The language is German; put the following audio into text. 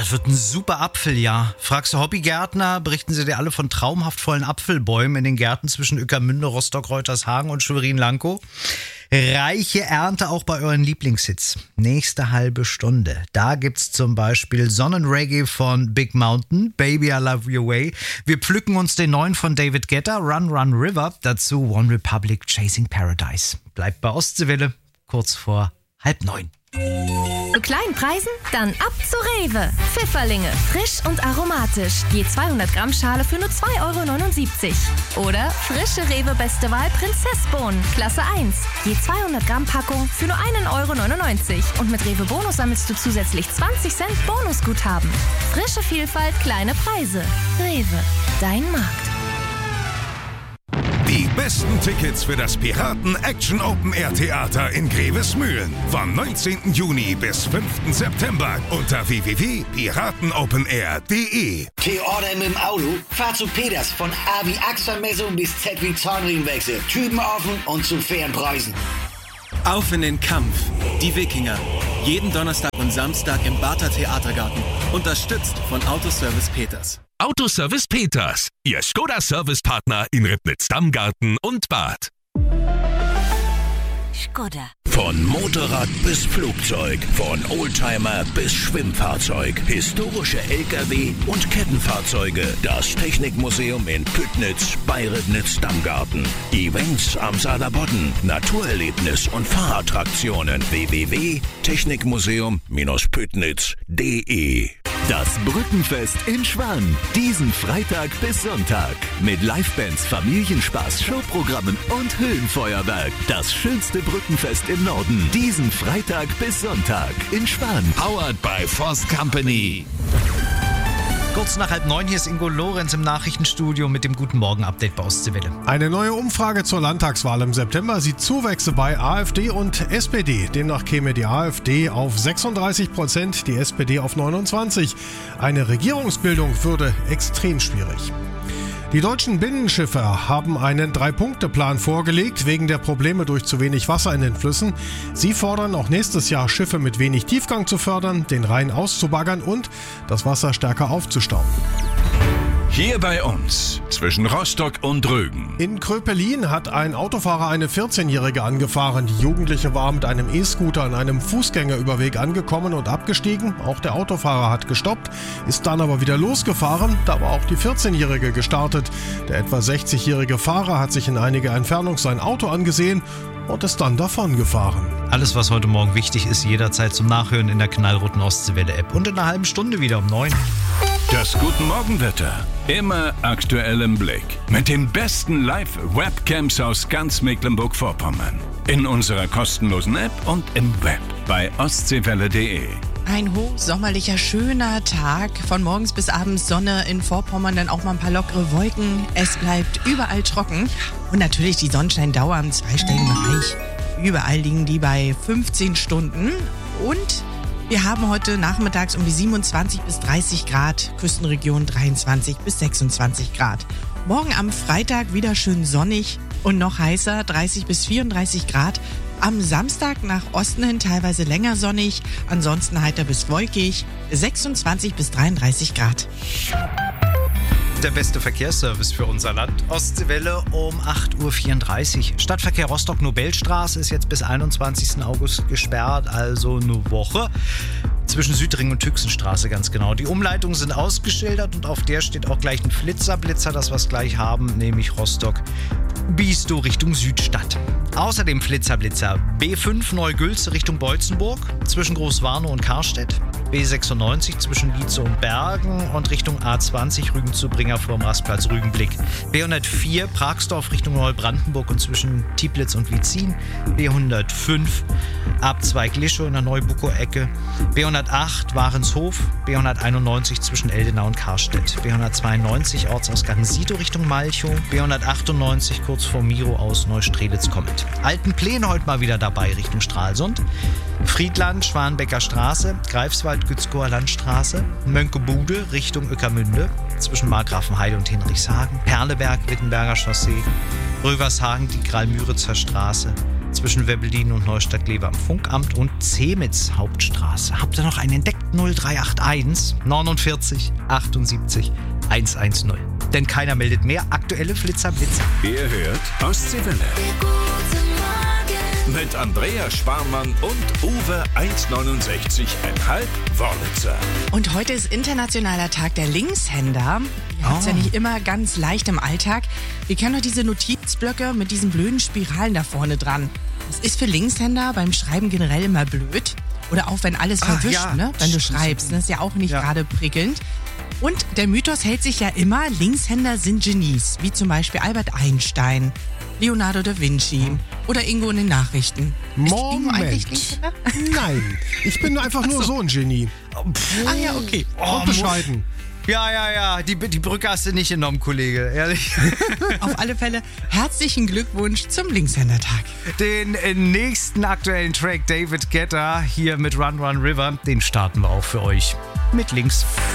das wird ein super Apfeljahr. Fragst du Hobbygärtner, berichten sie dir alle von traumhaft vollen Apfelbäumen in den Gärten zwischen Ueckermünde, Rostock-Reutershagen und Schwerin-Lankow. Reiche Ernte auch bei euren Lieblingshits. Nächste halbe Stunde. Da gibt's zum Beispiel Sonnenreggae von Big Mountain, Baby I Love Your Way. Wir pflücken uns den neuen von David Guetta, Run Run River. Dazu One Republic, Chasing Paradise. Bleibt bei Ostseewelle, kurz vor 8:30. Zu kleinen Preisen? Dann ab zu Rewe. Pfifferlinge, frisch und aromatisch. Je 200 Gramm Schale für nur 2,79 €. Oder frische Rewe Beste Wahl Prinzessbohnen, Klasse 1. Je 200 Gramm Packung für nur 1,99 €. Und mit Rewe Bonus sammelst du zusätzlich 20 Cent Bonusguthaben. Frische Vielfalt, kleine Preise. Rewe, dein Markt. Die besten Tickets für das Piraten Action Open Air Theater in Grevesmühlen. Vom 19. Juni bis 5. September unter www.piratenopenair.de. Theorder mit dem Auto? Fahr zu Peters von A wie Achselmessung bis Z wie Zahnriemenwechsel. Typen offen und zu fairen Preisen. Auf in den Kampf. Die Wikinger. Jeden Donnerstag und Samstag im Barther Theatergarten. Unterstützt von Autoservice Peters. Autoservice Peters, Ihr Skoda-Servicepartner in Ribnitz-Dammgarten und Bad. Skoda. Von Motorrad bis Flugzeug, von Oldtimer bis Schwimmfahrzeug, historische LKW und Kettenfahrzeuge. Das Technikmuseum in Püttnitz bei Ribnitz-Dammgarten. Events am Saarlandbodden, Naturerlebnis und Fahrattraktionen. www.technikmuseum-püttnitz.de. Das Brückenfest in Schwan. Diesen Freitag bis Sonntag. Mit Livebands, Familienspaß, Showprogrammen und Höhenfeuerwerk. Das schönste Brückenfest im Norden. Diesen Freitag bis Sonntag in Schwan. Powered by Forst Company. Kurz nach 8:30, hier ist Ingo Lorenz im Nachrichtenstudio mit dem Guten Morgen-Update bei Ostseewelle. Eine neue Umfrage zur Landtagswahl im September sieht Zuwächse bei AfD und SPD. Demnach käme die AfD auf 36%, die SPD auf 29%. Eine Regierungsbildung würde extrem schwierig. Die deutschen Binnenschiffer haben einen 3-Punkte-Plan vorgelegt, wegen der Probleme durch zu wenig Wasser in den Flüssen. Sie fordern auch nächstes Jahr, Schiffe mit wenig Tiefgang zu fördern, den Rhein auszubaggern und das Wasser stärker aufzustauen. Hier bei uns, zwischen Rostock und Rügen. In Kröpelin hat ein Autofahrer eine 14-Jährige angefahren. Die Jugendliche war mit einem E-Scooter an einem Fußgängerüberweg angekommen und abgestiegen. Auch der Autofahrer hat gestoppt, ist dann aber wieder losgefahren. Da war auch die 14-Jährige gestartet. Der etwa 60-jährige Fahrer hat sich in einiger Entfernung sein Auto angesehen und ist dann davongefahren. Alles, was heute Morgen wichtig ist, jederzeit zum Nachhören in der knallroten Ostseewelle-App. Und in einer halben Stunde wieder um 9. Das Guten Morgenwetter. Immer aktuell im Blick. Mit den besten Live-Webcams aus ganz Mecklenburg-Vorpommern. In unserer kostenlosen App und im Web bei ostseewelle.de. Ein hochsommerlicher, schöner Tag. Von morgens bis abends Sonne, in Vorpommern dann auch mal ein paar lockere Wolken. Es bleibt überall trocken. Und natürlich die Sonnenscheindauer im zweistelligen Bereich. Überall liegen die bei 15 Stunden. Und wir haben heute nachmittags um die 27 bis 30 Grad, Küstenregion 23 bis 26 Grad. Morgen am Freitag wieder schön sonnig und noch heißer, 30 bis 34 Grad. Am Samstag nach Osten hin teilweise länger sonnig, ansonsten heiter bis wolkig, 26 bis 33 Grad. Der beste Verkehrsservice für unser Land. Ostseewelle um 8:34 Uhr. Stadtverkehr Rostock-Nobelstraße ist jetzt bis 21. August gesperrt, also eine Woche. Zwischen Südring und Tüxenstraße ganz genau. Die Umleitungen sind ausgeschildert und auf der steht auch gleich ein Flitzer, das was gleich haben, nämlich Rostock-Biestow Richtung Südstadt. Außerdem Flitzer, B5 Neugülze Richtung Beutzenburg, zwischen Großwarnow und Karstedt. B96 zwischen Lietze und Bergen und Richtung A20 Rügen-Zubringer vorm Rastplatz Rügenblick. B104 Pragsdorf Richtung Neubrandenburg und zwischen Tieblitz und Wietzin. B105 Abzweig Lischow in der Neubukow-Ecke. B108 Warenshof. B191 zwischen Eldenau und Karstedt. B192 Ortsausgang Sito Richtung Malchow. B198 kurz vor Miro aus Neustrelitz kommend. Alten Pläne heute mal wieder dabei Richtung Stralsund. Friedland, Schwanbecker Straße, Greifswald, Gützkower Landstraße, Mönckebude Richtung Ueckermünde, zwischen Markgrafenheide und Hinrichshagen, Perleberg, Wittenberger Chaussee, Rövershagen, die Gralmüritzer Straße, zwischen Webbelin und Neustadt-Glewe am Funkamt und Zemitz Hauptstraße. Habt ihr noch einen entdeckt? 0381 49 78 110. Denn keiner meldet mehr aktuelle Blitzerblitze. Ihr hört Ostseewelle. Mit Andrea Sparmann und Uwe 1,69,5 Wörlitzer. Und heute ist Internationaler Tag der Linkshänder. Ihr habt es ja nicht immer ganz leicht im Alltag. Wir kennen doch diese Notizblöcke mit diesen blöden Spiralen da vorne dran. Das ist für Linkshänder beim Schreiben generell immer blöd. Oder auch wenn alles verwischt, ne? Wenn du schreibst. Das ist ja auch nicht gerade prickelnd. Und der Mythos hält sich ja immer, Linkshänder sind Genies. Wie zum Beispiel Albert Einstein, Leonardo da Vinci oder Ingo in den Nachrichten. Moment. Nein, ich bin einfach nur so ein Genie. Ach ja, okay. Und bescheiden. Ja, die Brücke hast du nicht genommen, Kollege, ehrlich. Auf alle Fälle herzlichen Glückwunsch zum Linkshändertag. Den nächsten aktuellen Track David Guetta hier mit Run Run River, den starten wir auch für euch mit links.